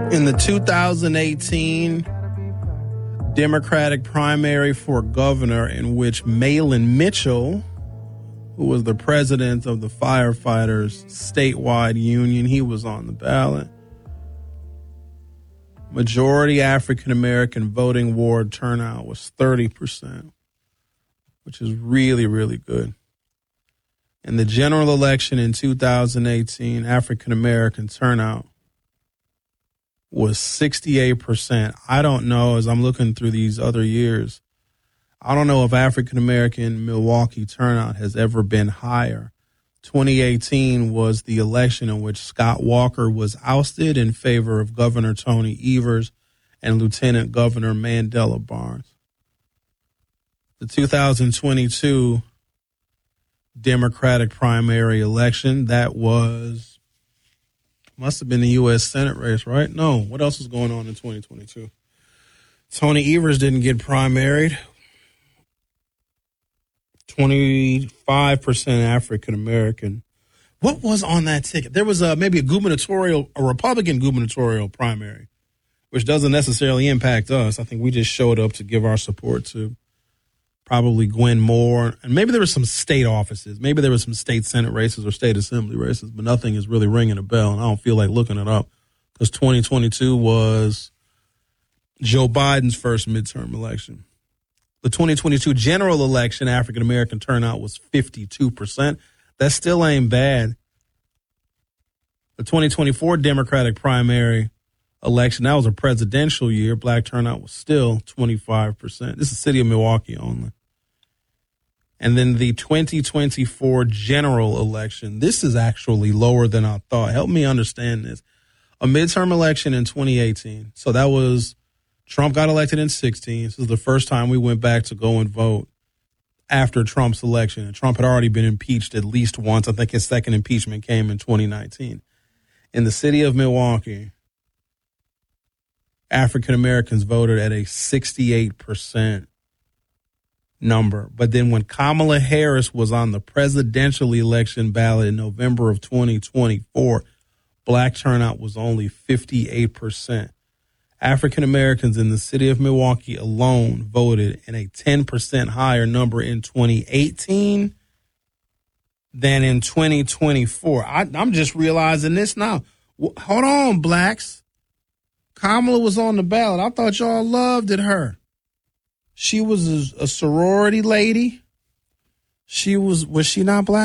In the 2018 Democratic primary for governor, in which Malin Mitchell, who was the president of the firefighters statewide union, he was on the ballot. Majority African-American voting ward turnout was 30%, which is really, really good. In the general election in 2018, African-American turnout was 68%. I don't know, as I'm looking through these other years, I don't know if African-American Milwaukee turnout has ever been higher. 2018 was the election in which Scott Walker was ousted in favor of Governor Tony Evers and Lieutenant Governor Mandela Barnes. The 2022 Democratic primary election, that must have been the U.S. Senate race, right? No, what else is going on in 2022? Tony Evers didn't get primaried. 25% African American. What was on that ticket? There was maybe a Republican gubernatorial primary, which doesn't necessarily impact us. I think we just showed up to give our support to probably Gwen Moore. And maybe there were some state offices. Maybe there were some state Senate races or state assembly races, but nothing is really ringing a bell. And I don't feel like looking it up because 2022 was Joe Biden's first midterm election. The 2022 general election, African-American turnout was 52%. That still ain't bad. The 2024 Democratic primary election, that was a presidential year. Black turnout was still 25%. This is the city of Milwaukee only. And then the 2024 general election, this is actually lower than I thought. Help me understand this. A midterm election in 2018. So that was Trump got elected in 2016. This is the first time we went back to go and vote after Trump's election. And Trump had already been impeached at least once. I think his second impeachment came in 2019. In the city of Milwaukee, African Americans voted at a 68% number. But then when Kamala Harris was on the presidential election ballot in November of 2024, black turnout was only 58%. African Americans in the city of Milwaukee alone voted in a 10% higher number in 2018 than in 2024. I'm just realizing this now. Hold on, blacks. Kamala was on the ballot. I thought y'all loved her. She was a sorority lady. Was she not black?